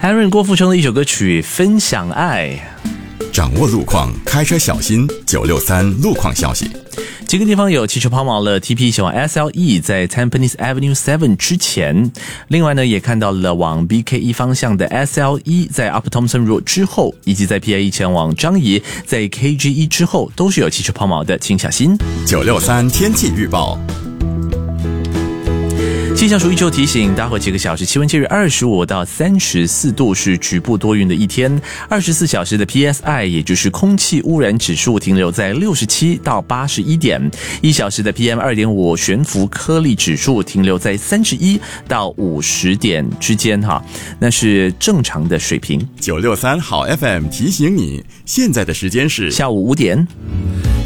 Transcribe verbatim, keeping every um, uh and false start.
Aaron 郭富城的一首歌曲《分享爱》。 掌握路况，开车小心。九六三路况消息。 几个地方有汽车抛锚了 T P 前往 S L E 在 Tampines Avenue 七之前，另外呢也看到了往 B K E 方向的 S L E 在 Upper Thomson Road 之后，以及在 P I E 前往樟宜在 K G E 之后都是有汽车抛锚的，请小心。 九六三天气预报。 气象署依旧提醒，待会几个小时气温介于二十五到三十四度，是局部多云的一天。二十四小时的 P S I 也就是空气污染指数停留在六十七到八十一点，一小时的 P M 二点五 悬浮颗粒指数停留在三十一到五十点之间哈，那是正常的水平。 九六三好 F M 提醒你，现在的时间是下午五点。